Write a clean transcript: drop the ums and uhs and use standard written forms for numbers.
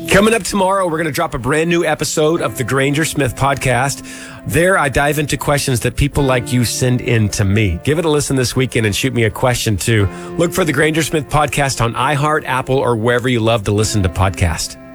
Coming up tomorrow, we're going to drop a brand new episode of the Granger Smith podcast. There, I dive into questions that people like you send in to me. Give it a listen this weekend and shoot me a question too. Look for the Granger Smith podcast on iHeart, Apple, or wherever you love to listen to podcasts.